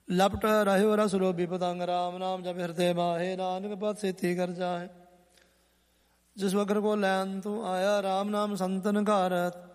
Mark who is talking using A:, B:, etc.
A: ਲਪਟ ਰਹਿਓ ਰਸ ਰੋਬੀ ਪਤੰਗ, ਰਾਮ ਨਾਮ ਜਪ ਹਿਰਦੇ ਮਾਹੇ, ਨਾਨਕ ਪਤ ਸੇਤੀ ਕਰ ਜਾਏ। ਜਿਸ ਵਕਰ ਕੋ ਲੈਨ ਤੂੰ ਆਇਆ, ਰਾਮ ਨਾਮ ਸੰਤਨ ਘਰ,